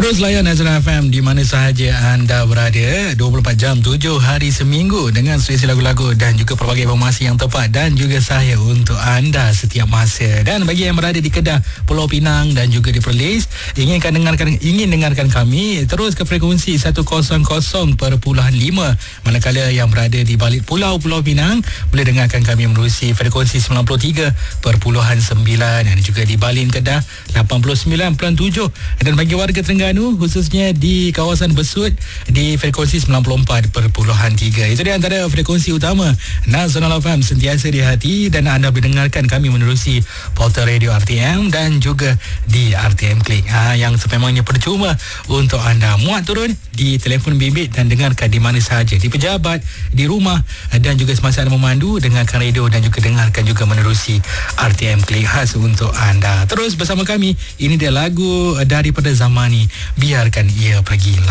Terus layan Azra FM di mana sahaja anda berada, 24 jam 7 hari seminggu dengan selesa lagu-lagu dan juga pelbagai informasi yang tepat dan juga saya untuk anda setiap masa. Dan bagi yang berada di Kedah, Pulau Pinang dan juga di Perlis, ingin dengarkan kami, terus ke frekuensi 100.5, manakala yang berada di balik Pulau Pinang boleh dengarkan kami menerusi frekuensi 93.9 dan juga di Balin Kedah 89.7, dan bagi warga Terengganu khususnya di kawasan Besut di frekuensi 94.3. Itu di antara frekuensi utama Nasional FM, sentiasa di hati, dan anda boleh dengarkan kami menerusi portal radio RTM dan juga di RTM Klik, yang sememangnya percuma untuk anda muat turun di telefon bimbit dan dengarkan di mana sahaja, di pejabat, di rumah, dan juga semasa anda memandu, dengarkan radio dan juga dengarkan juga menerusi RTM Klik khas untuk anda. Terus bersama kami, ini dia lagu daripada Zamani, Biarkan Ia Pergi.